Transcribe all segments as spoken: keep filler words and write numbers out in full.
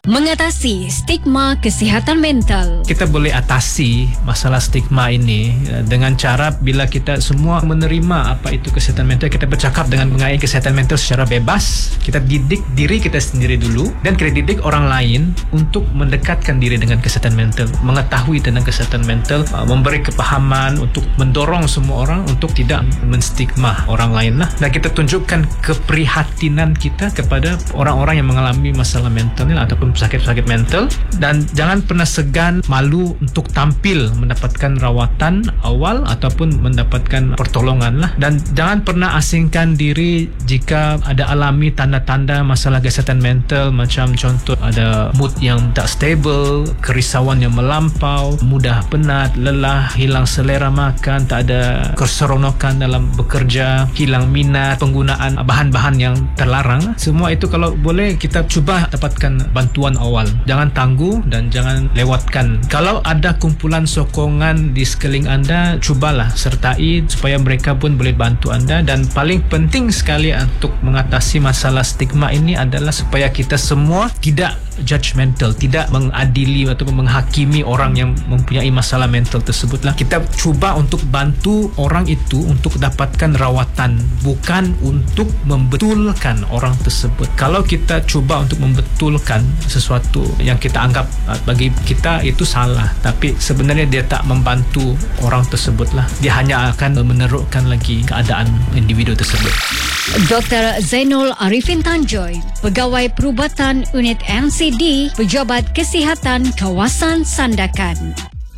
Mengatasi stigma kesihatan mental. Kita boleh atasi masalah stigma ini dengan cara bila kita semua menerima apa itu kesihatan mental, kita bercakap dengan mengenai kesihatan mental secara bebas. Kita didik diri kita sendiri dulu dan kita didik orang lain untuk mendekatkan diri dengan kesihatan mental, mengetahui tentang kesihatan mental, memberi kepahaman untuk mendorong semua orang untuk tidak menstigma orang lain lah. Dan kita tunjukkan keprihatinan kita kepada orang-orang yang mengalami masalah mental ni ataupun sakit-sakit mental, dan jangan pernah segan malu untuk tampil mendapatkan rawatan awal ataupun mendapatkan pertolongan lah. Dan jangan pernah asingkan diri jika ada alami tanda-tanda masalah kesihatan mental, macam contoh ada mood yang tak stable, kerisauan yang melampau, mudah penat, lelah, hilang selera makan, tak ada keseronokan dalam bekerja, hilang minat, penggunaan bahan-bahan yang terlarang. Semua itu kalau boleh kita cuba dapatkan bantuan awal. Jangan tangguh dan jangan lewatkan. Kalau ada kumpulan sokongan di sekeliling anda, cubalah sertai supaya mereka pun boleh bantu anda. Dan paling penting sekali untuk mengatasi masalah stigma ini adalah supaya kita semua tidak judgmental, tidak mengadili atau menghakimi orang yang mempunyai masalah mental tersebutlah. Kita cuba untuk bantu orang itu untuk dapatkan rawatan, bukan untuk membetulkan orang tersebut. Kalau kita cuba untuk membetulkan sesuatu yang kita anggap bagi kita itu salah, tapi sebenarnya dia tak membantu orang tersebutlah. Dia hanya akan menerukkan lagi keadaan individu tersebut. Doktor Zainul Arifin Tanjoy, Pegawai Perubatan Unit N C D, Pejabat Kesihatan Kawasan Sandakan.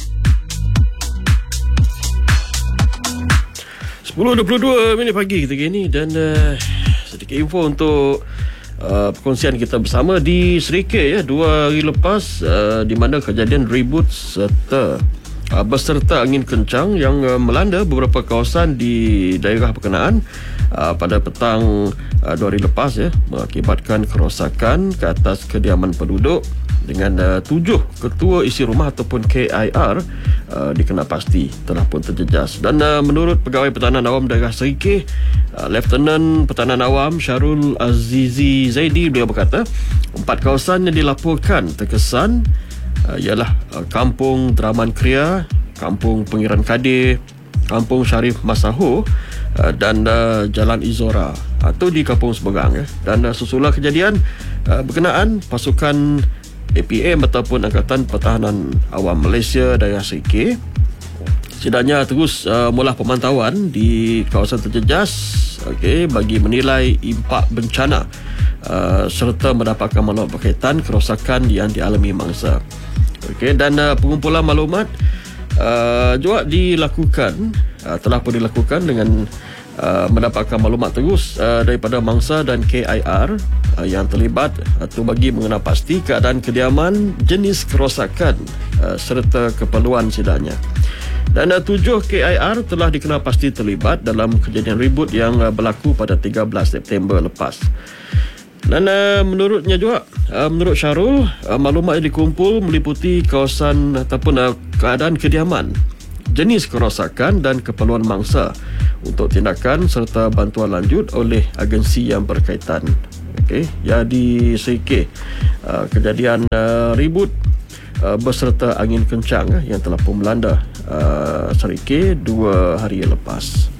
sepuluh dua puluh dua minit pagi ketika ini, dan uh, sedikit info untuk uh, perkongsian kita bersama di Serikir ya, dua hari lepas uh, di mana kejadian ribut serta uh, berserta angin kencang yang uh, melanda beberapa kawasan di daerah berkenaan uh, pada petang uh, dua hari lepas ya, mengakibatkan kerosakan ke atas kediaman penduduk dengan uh, tujuh ketua isi rumah ataupun K I R uh, dikenal pasti telah pun terjejas. Dan uh, menurut Pegawai Pertahanan Awam Daerah Serikir, uh, Lieutenant Pertahanan Awam Syarul Azizi Zaidi, beliau berkata empat kawasan yang dilaporkan terkesan uh, ialah uh, Kampung Draman Kria, Kampung Pengiran Kadir, Kampung Syarif Masaho uh, dan uh, Jalan Izora atau di Kampung Seberang ya. Dan uh, susulah kejadian uh, berkenaan, pasukan A P M ataupun Angkatan Pertahanan Awam Malaysia Daerah Serikir setidaknya terus uh, mula pemantauan di kawasan terjejas, okay, bagi menilai impak bencana uh, serta mendapatkan maklumat berkaitan kerosakan yang dialami mangsa. Okay, dan uh, pengumpulan maklumat uh, juga dilakukan, uh, telah pun dilakukan dengan Uh, mendapatkan maklumat terus uh, daripada mangsa dan K I R uh, yang terlibat atau bagi mengenal pasti keadaan kediaman, jenis kerosakan uh, serta keperluan setidaknya. Dan uh, tujuh K I R telah dikenal pasti terlibat dalam kejadian ribut yang uh, berlaku pada tiga belas September lepas. Dan uh, menurutnya juga, uh, menurut Syarul, uh, maklumat yang dikumpul meliputi kawasan ataupun uh, keadaan kediaman, jenis kerosakan dan keperluan mangsa untuk tindakan serta bantuan lanjut oleh agensi yang berkaitan. Okey, ya di Serikir uh, kejadian uh, ribut uh, berserta angin kencang uh, yang telah pun melanda uh, Serikir dua hari lepas.